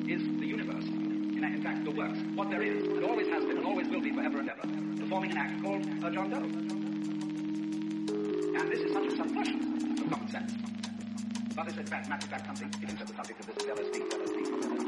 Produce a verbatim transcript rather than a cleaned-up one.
is the universe. In, in fact, the works, what there is, and always has been, and always will be forever and ever, performing an act called a John Doe. And this is such a subversion of common sense. But it's in fact, matter of fact, something, it is the subject of this L S D, L S D, L S D.